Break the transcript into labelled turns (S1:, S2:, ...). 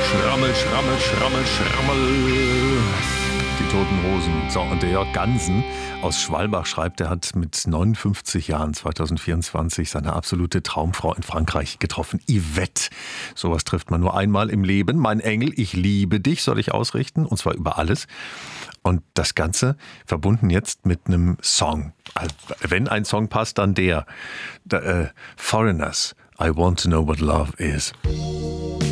S1: Schrammel, Schrammel, Schrammel, Schrammel. Die Toten Hosen. So, und der Jörg Gansen aus Schwalbach schreibt, er hat mit 59 Jahren 2024 seine absolute Traumfrau in Frankreich getroffen. Yvette. Sowas trifft man nur einmal im Leben. Mein Engel, ich liebe dich, soll ich ausrichten. Und zwar über alles. Und das Ganze verbunden jetzt mit einem Song. Also, wenn ein Song passt, dann der. Foreigners, I want to know what love is.